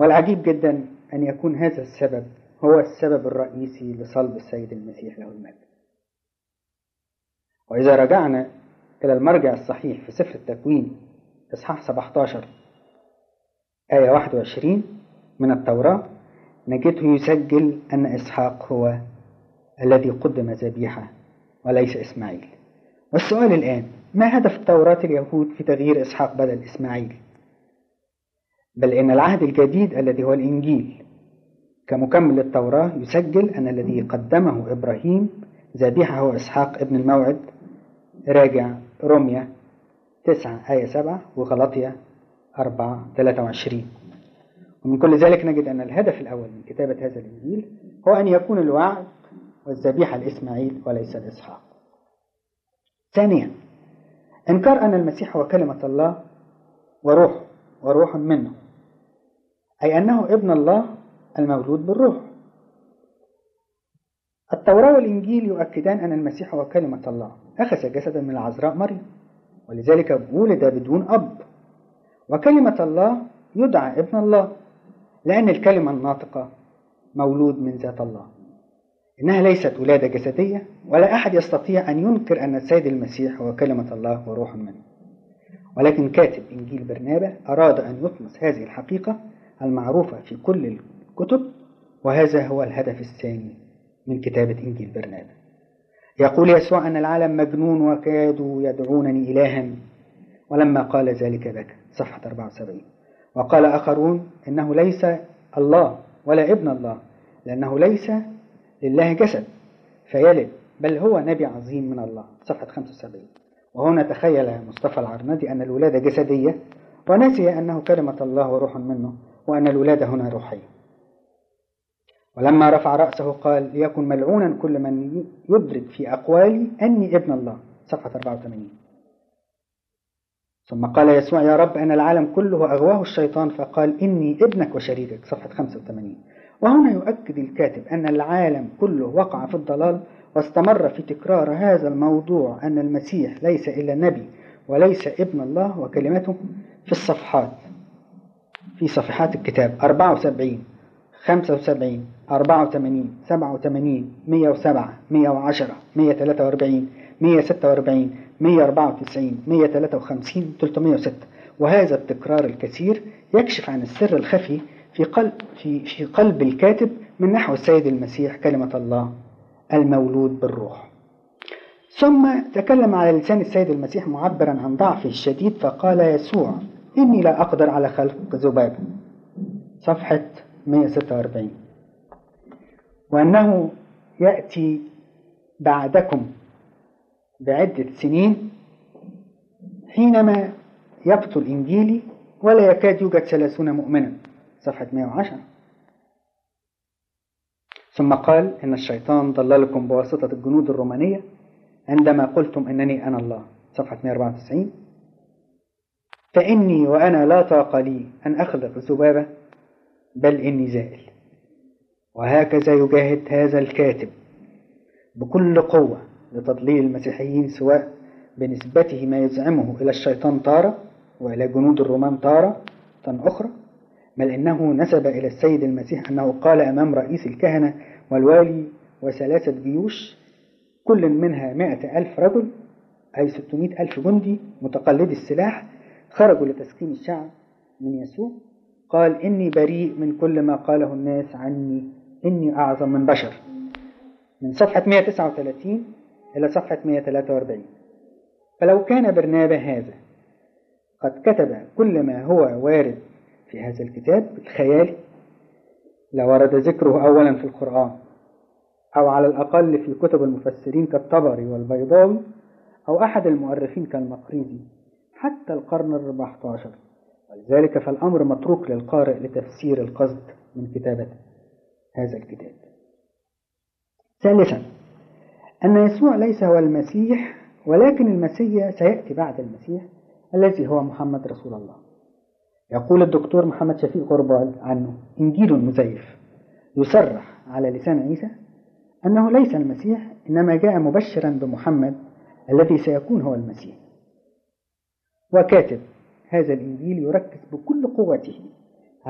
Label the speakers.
Speaker 1: والعجيب جدا أن يكون هذا السبب هو السبب الرئيسي لصلب السيد المسيح له المجد. وإذا رجعنا إلى المرجع الصحيح في سفر التكوين إصحاح 17 آية 21 من التوراة، نجده يسجل أن إسحاق هو الذي قدم ذبيحة وليس إسماعيل. والسؤال الآن: ما هدف توراة اليهود في تغيير إسحاق بدل إسماعيل؟ بل إن العهد الجديد الذي هو الإنجيل كمكمل للتوراة يسجل أن الذي قدمه إبراهيم ذبيحة هو إسحاق ابن الموعد. راجع روميا 9 آية 7 وغلطية 4:23. ومن كل ذلك نجد أن الهدف الأول من كتابة هذا الإنجيل هو أن يكون الوعد والذبيحة لإسماعيل وليس لإسحاق. ثانيا، إنكار أن المسيح هو كلمة الله وروح منه، أي أنه ابن الله المولود بالروح. التوراة والإنجيل يؤكدان أن المسيح هو كلمة الله أخذ جسدا من العذراء مريم، ولذلك ولد بدون أب. وكلمة الله يدعى ابن الله لأن الكلمة الناطقة مولود من ذات الله. إنها ليست ولادة جسدية، ولا أحد يستطيع أن ينكر أن السيد المسيح هو كلمة الله وروح منه. ولكن كاتب إنجيل برنابا أراد أن يطمس هذه الحقيقة المعروفة في كل الكتب، وهذا هو الهدف الثاني من كتابة إنجيل برنابا. يقول يسوع أن العالم مجنون وكادوا يدعونني إلها، ولما قال ذلك بكى. صفحة 74. وقال آخرون إنه ليس الله ولا ابن الله، لأنه ليس لله جسد فيلد، بل هو نبي عظيم من الله. صفحة 75. وهنا تخيل مصطفى العرنادي أن الولادة جسدية، ونسي أنه كلمة الله وروح منه، وأن الولادة هنا روحية. ولما رفع رأسه قال: ليكن ملعونا كل من يدرك في أقوالي أني ابن الله. صفحة 84. ثم قال يسوع: يا رب أن العالم كله أغواه الشيطان فقال إني ابنك وشريكك. صفحة 85. وهنا يؤكد الكاتب أن العالم كله وقع في الضلال، واستمر في تكرار هذا الموضوع أن المسيح ليس إلا نبي وليس ابن الله وكلمته في صفحات الكتاب 74 75 84 87 107 110 143 146 194 153 306. وهذا التكرار الكثير يكشف عن السر الخفي في قلب الكاتب من نحو السيد المسيح كلمة الله المولود بالروح. ثم تكلم على لسان السيد المسيح معبرا عن ضعفه الشديد، فقال يسوع: إني لا أقدر على خلق ذبابة. صفحة 146. وأنه يأتي بعدكم بعدة سنين حينما يبطل إنجيلي ولا يكاد يوجد 30 مؤمنا. صفحة 110. ثم قال إن الشيطان ضللكم بواسطة الجنود الرومانية عندما قلتم إنني أنا الله. صفحة 194. فإني وأنا لا طاقة لي أن أخلق ذبابة، بل إني زائل. وهكذا يجاهد هذا الكاتب بكل قوة لتضليل المسيحيين، سواء بنسبته ما يزعمه إلى الشيطان تارة وإلى جنود الرومان تارة أخرى، بل إنه نسب إلى السيد المسيح أنه قال أمام رئيس الكهنة والوالي و3 جيوش كل منها 100,000 رجل، أي 600,000 جندي متقلدي السلاح، خرجوا لتسكين الشعب من يسوع. قال: إني بريء من كل ما قاله الناس عني، إني أعظم من بشر. من صفحة 139 إلى صفحة 143. فلو كان برنابا هذا قد كتب كل ما هو وارد في هذا الكتاب الخيالي لورد ذكره أولا في القرآن، أو على الأقل في كتب المفسرين كالطبري والبيضاوي، أو أحد المؤرخين كالمقريزي حتى القرن 14. ولذلك فالأمر متروك للقارئ لتفسير القصد من كتابة هذا الكتاب. ثالثا، أن يسوع ليس هو المسيح، ولكن المسيح سيأتي بعد المسيح الذي هو محمد رسول الله. يقول الدكتور محمد شفيق غربال عنه: إنجيل مزيف يصرح على لسان عيسى أنه ليس المسيح، إنما جاء مبشرا بمحمد الذي سيكون هو المسيح. وكاتب هذا الإنجيل يركز بكل قوته